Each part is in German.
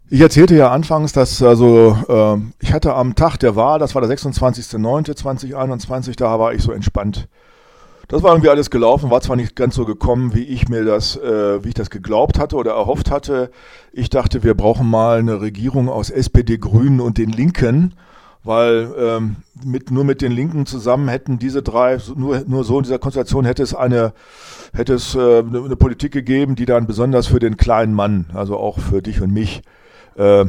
Ich erzählte ja anfangs, dass ich hatte am Tag der Wahl, das war der 26.09.2021, da war ich so entspannt. Das war irgendwie alles gelaufen, war zwar nicht ganz so gekommen, wie ich das geglaubt hatte oder erhofft hatte. Ich dachte, wir brauchen mal eine Regierung aus SPD, Grünen und den Linken, weil nur mit den Linken zusammen hätten diese drei, nur so in dieser Konstellation hätte es eine Politik gegeben, die dann besonders für den kleinen Mann, also auch für dich und mich, äh,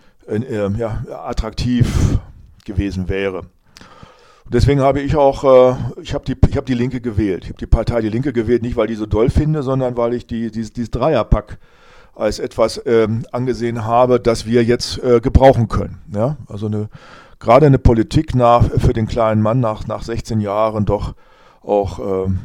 attraktiv gewesen wäre. Deswegen habe ich auch, ich habe die Linke gewählt. Ich habe die Partei Die Linke gewählt, nicht weil ich die so doll finde, sondern weil ich dieses Dreierpack als etwas angesehen habe, das wir jetzt gebrauchen können. Ja? Also gerade eine Politik für den kleinen Mann nach 16 Jahren doch auch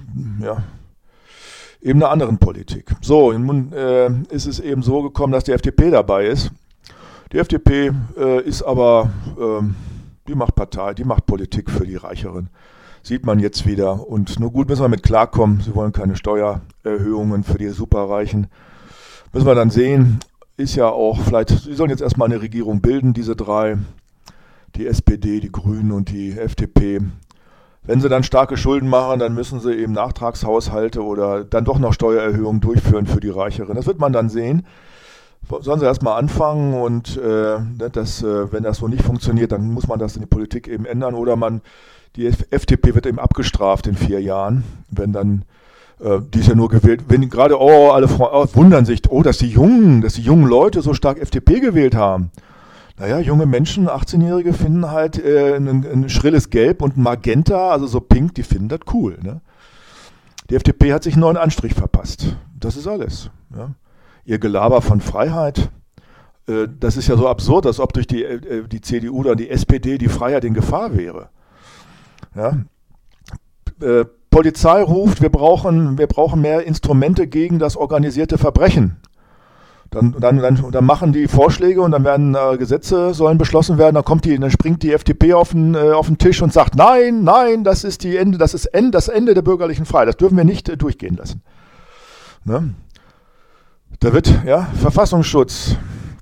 eben einer anderen Politik. So, nun ist es eben so gekommen, dass die FDP dabei ist. Die FDP ist aber die macht die macht Politik für die Reicheren. Sieht man jetzt wieder. Und nur gut müssen wir mit klarkommen. Sie wollen keine Steuererhöhungen für die Superreichen. Müssen wir dann sehen. Ist ja auch vielleicht, sie sollen jetzt erstmal eine Regierung bilden, diese drei. Die SPD, die Grünen und die FDP. Wenn sie dann starke Schulden machen, dann müssen sie eben Nachtragshaushalte oder dann doch noch Steuererhöhungen durchführen für die Reicheren. Das wird man dann sehen. Sollen sie erstmal anfangen und wenn das so nicht funktioniert, dann muss man das in die Politik eben ändern oder die FDP wird eben abgestraft in 4 Jahren, wenn dann, die ist ja nur gewählt, wenn gerade, alle wundern sich, dass die jungen Leute so stark FDP gewählt haben. Naja, junge Menschen, 18-Jährige finden halt ein schrilles Gelb und ein Magenta, also so pink, die finden das cool. Ne? Die FDP hat sich einen neuen Anstrich verpasst. Das ist alles. Ja? Ihr Gelaber von Freiheit, das ist ja so absurd, als ob durch die CDU oder die SPD die Freiheit in Gefahr wäre. Ja? Polizei ruft, wir brauchen mehr Instrumente gegen das organisierte Verbrechen. Dann machen die Vorschläge und dann werden Gesetze sollen beschlossen werden. Dann springt die FDP auf den Tisch und sagt, nein, das ist das Ende der bürgerlichen Freiheit. Das dürfen wir nicht durchgehen lassen. Ne? Da wird Verfassungsschutz,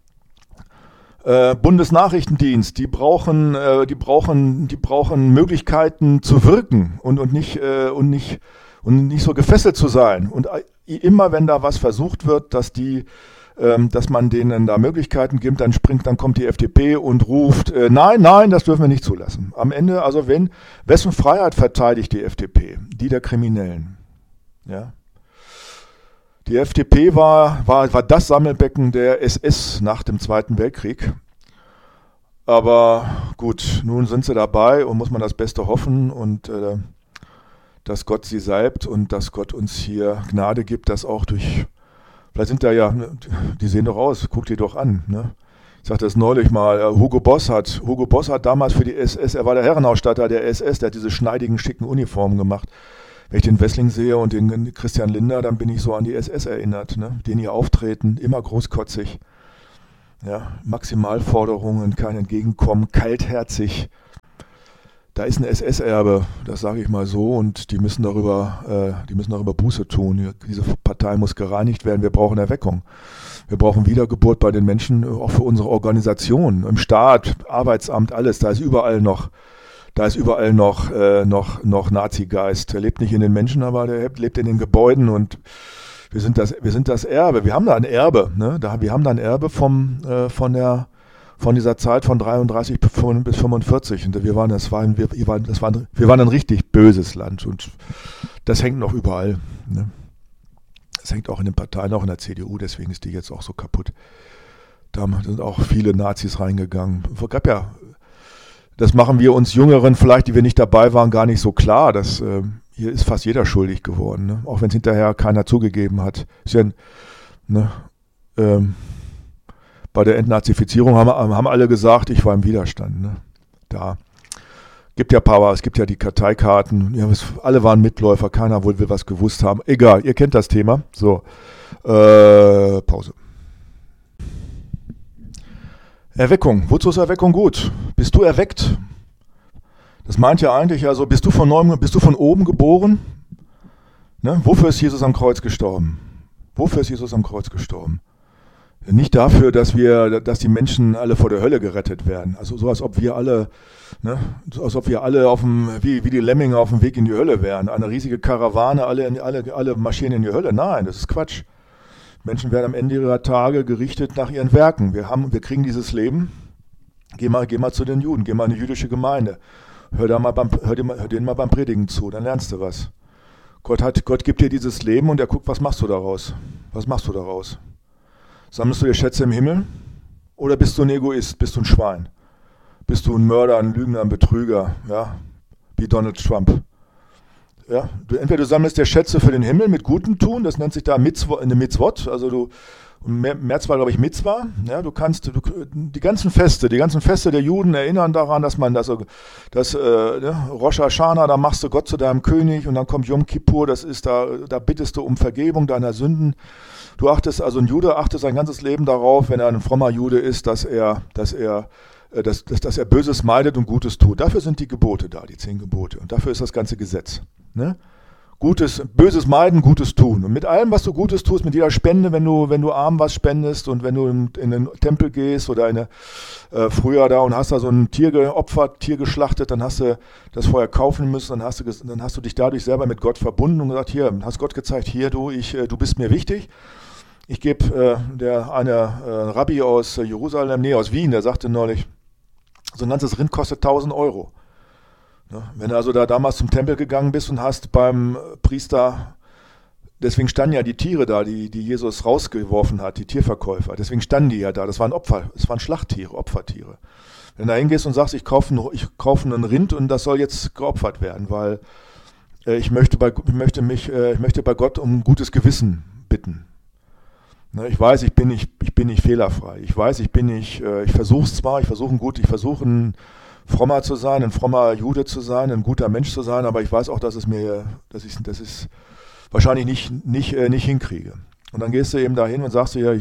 Bundesnachrichtendienst, die brauchen Möglichkeiten zu wirken und nicht so gefesselt zu sein. Und immer wenn da was versucht wird, dass man denen da Möglichkeiten gibt, dann kommt die FDP und ruft, nein, das dürfen wir nicht zulassen. Am Ende, also wessen Freiheit verteidigt die FDP? Die der Kriminellen. Ja. Die FDP war das Sammelbecken der SS nach dem Zweiten Weltkrieg. Aber gut, nun sind sie dabei und muss man das Beste hoffen und dass Gott sie salbt und dass Gott uns hier Gnade gibt, dass auch vielleicht sind da ja, die sehen doch aus, guck die doch an. Ne? Ich sagte das neulich mal, Hugo Boss hat damals für die SS, er war der Herrenausstatter der SS, der hat diese schneidigen, schicken Uniformen gemacht. Wenn ich den Wessling sehe und den Christian Linder, dann bin ich so an die SS erinnert, ne? Den ihr Auftreten, immer großkotzig, ja, Maximalforderungen, kein Entgegenkommen, kaltherzig. Da ist ein SS-Erbe, das sage ich mal so, und die müssen darüber Buße tun. Diese Partei muss gereinigt werden. Wir brauchen Erweckung. Wir brauchen Wiedergeburt bei den Menschen, auch für unsere Organisation, im Staat, Arbeitsamt, alles. Da ist überall noch Nazi-Geist. Der lebt nicht in den Menschen, aber der lebt in den Gebäuden und wir sind das Erbe. Wir haben da ein Erbe, ne? Wir haben da ein Erbe von dieser Zeit von 33 bis 45 und wir waren ein richtig böses Land und das hängt noch überall. Ne? Das hängt auch in den Parteien, auch in der CDU, deswegen ist die jetzt auch so kaputt. Da sind auch viele Nazis reingegangen. Das machen wir uns Jüngeren vielleicht, die wir nicht dabei waren, gar nicht so klar. Hier ist fast jeder schuldig geworden, ne? Auch wenn es hinterher keiner zugegeben hat. Ist ja, bei der Entnazifizierung haben alle gesagt, ich war im Widerstand. Ne? Es gibt ja die Karteikarten, ja, alle waren Mitläufer, keiner will was gewusst haben. Egal, ihr kennt das Thema. So, Pause. Erweckung. Wozu ist Erweckung gut? Bist du erweckt? Das meint ja eigentlich, also bist du von oben geboren? Ne? Wofür ist Jesus am Kreuz gestorben? Nicht dafür, dass die Menschen alle vor der Hölle gerettet werden. Also so, als ob wir alle, ne, so als ob wir alle wie die Lemminge auf dem Weg in die Hölle wären. Eine riesige Karawane, alle marschieren in die Hölle. Nein, das ist Quatsch. Menschen werden am Ende ihrer Tage gerichtet nach ihren Werken. Wir kriegen dieses Leben. Geh mal zu den Juden, geh mal in die jüdische Gemeinde. Hör denen mal beim Predigen zu, dann lernst du was. Gott gibt dir dieses Leben und er guckt, was machst du daraus? Was machst du daraus? Sammelst du dir Schätze im Himmel? Oder bist du ein Egoist? Bist du ein Schwein? Bist du ein Mörder, ein Lügner, ein Betrüger? Ja? Wie Donald Trump. Ja? Entweder du sammelst dir Schätze für den Himmel mit gutem Tun, das nennt sich da eine Mitzvot, also Mehrzahl, glaube ich, Mitzvah. Ja, die ganzen Feste der Juden erinnern daran, dass man Rosh Hashanah, da machst du Gott zu deinem König und dann kommt Yom Kippur, da bittest du um Vergebung deiner Sünden. Ein Jude achtet sein ganzes Leben darauf, wenn er ein frommer Jude ist, dass er Böses meidet und Gutes tut. Dafür sind die Gebote da, die 10 Gebote. Und dafür ist das ganze Gesetz. Ne? Böses meiden, Gutes tun. Und mit allem, was du Gutes tust, mit jeder Spende, wenn du arm was spendest und wenn du in den Tempel gehst oder früher da und hast da so ein Tier geopfert, Tier geschlachtet, dann hast du das vorher kaufen müssen, dann hast du dich dadurch selber mit Gott verbunden und gesagt, hier, hast Gott gezeigt, hier du bist mir wichtig. Ich gebe Rabbi aus Jerusalem, aus Wien, der sagte neulich, so ein ganzes Rind kostet 1.000 Euro. Wenn du also da damals zum Tempel gegangen bist und hast beim Priester, deswegen standen ja die Tiere da, die Jesus rausgeworfen hat, die Tierverkäufer, deswegen standen die ja da, das waren Schlachttiere, Opfertiere. Wenn du da hingehst und sagst, ich kaufe ein Rind und das soll jetzt geopfert werden, weil ich möchte bei Gott um gutes Gewissen bitten. Ich weiß, ich bin nicht fehlerfrei. Ich weiß, ich versuche ein frommer zu sein, ein frommer Jude zu sein, ein guter Mensch zu sein, aber ich weiß auch, dass ich wahrscheinlich nicht hinkriege. Und dann gehst du eben dahin und sagst dir,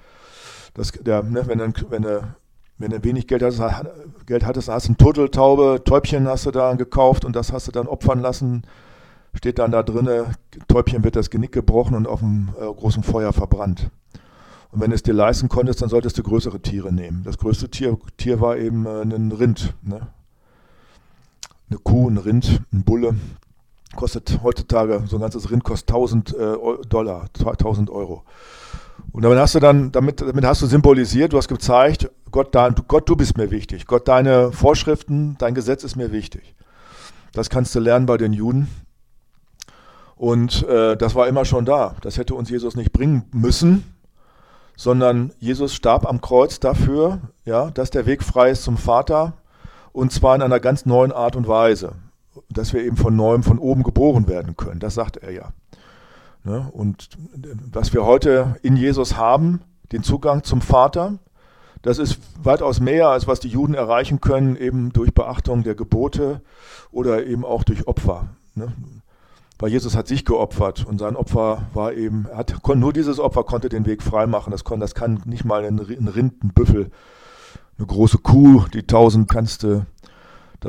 wenn du wenig Geld hattest, hast du ein Turteltaube, Täubchen hast du da gekauft und das hast du dann opfern lassen, steht dann da drinne, Täubchen wird das Genick gebrochen und auf dem großen Feuer verbrannt. Und wenn du es dir leisten konntest, dann solltest du größere Tiere nehmen. Das größte Tier war eben ein Rind. Ne? Eine Kuh, ein Rind, ein Bulle. Kostet heutzutage, so ein ganzes Rind kostet $1.000, 1.000 Euro. Und damit hast du symbolisiert, du hast gezeigt, Gott, du bist mir wichtig. Gott, deine Vorschriften, dein Gesetz ist mir wichtig. Das kannst du lernen bei den Juden. Und das war immer schon da. Das hätte uns Jesus nicht bringen müssen, sondern Jesus starb am Kreuz dafür, ja, dass der Weg frei ist zum Vater und zwar in einer ganz neuen Art und Weise, dass wir eben von neuem von oben geboren werden können. Das sagt er ja. Ne? Und was wir heute in Jesus haben, den Zugang zum Vater, das ist weitaus mehr, als was die Juden erreichen können, eben durch Beachtung der Gebote oder eben auch durch Opfer. Ne? Weil Jesus hat sich geopfert und sein Opfer war eben, nur dieses Opfer konnte den Weg frei machen. Das kann nicht mal ein Rind, ein Büffel, eine große Kuh, die 1000 kannst du